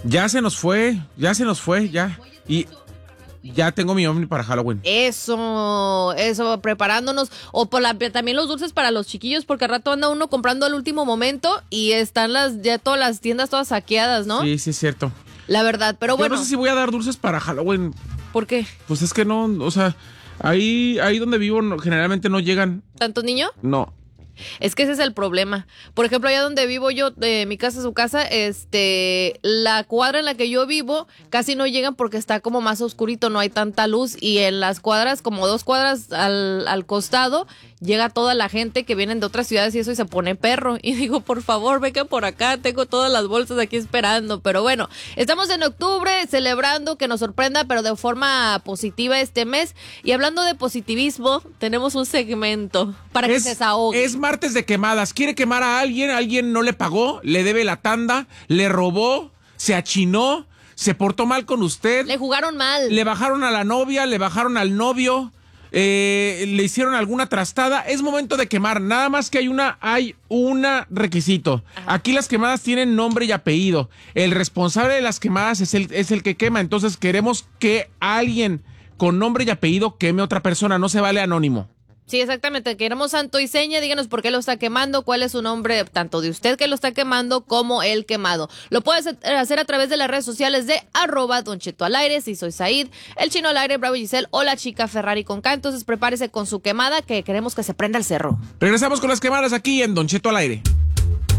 Ya se nos fue, ya. Y ya tengo mi ovni para Halloween. Eso, preparándonos. O también los dulces para los chiquillos, porque al rato anda uno comprando al último momento y están ya todas las tiendas todas saqueadas, ¿no? Sí, es cierto. La verdad, pero bueno. Yo no sé si voy a dar dulces para Halloween. ¿Por qué? Pues es que no, o sea, ahí donde vivo generalmente no llegan. ¿Tantos niños? No. Es que ese es el problema. Por ejemplo, allá donde vivo yo, de mi casa a su casa, la cuadra en la que yo vivo, casi no llegan porque está como más oscurito, no hay tanta luz, y en las cuadras, como 2 cuadras al costado, llega toda la gente que vienen de otras ciudades y eso, y se pone perro. Y digo, por favor, vengan por acá, tengo todas las bolsas aquí esperando. Pero bueno, estamos en octubre celebrando que nos sorprenda, pero de forma positiva este mes. Y hablando de positivismo, tenemos un segmento para que se desahogue. Es martes de quemadas. Quiere quemar a alguien no le pagó, le debe la tanda, le robó, se achinó, se portó mal con usted. Le jugaron mal. Le bajaron a la novia, le bajaron al novio. Le hicieron alguna trastada. Es momento de quemar, nada más que hay un requisito. Ajá. Aquí las quemadas tienen nombre y apellido. El responsable de las quemadas es el que quema. Entonces queremos que alguien con nombre y apellido queme a otra persona. No se vale anónimo. Sí, exactamente. Queremos santo y seña. Díganos por qué lo está quemando, cuál es su nombre, tanto de usted que lo está quemando como el quemado. Lo puedes hacer a través de las redes sociales de @Don Cheto al aire, si soy Said, el Chino al aire, Bravo Giselle o la chica Ferrari con K. Entonces prepárese con su quemada, que queremos que se prenda el cerro. Regresamos con las quemadas aquí en Don Cheto al aire.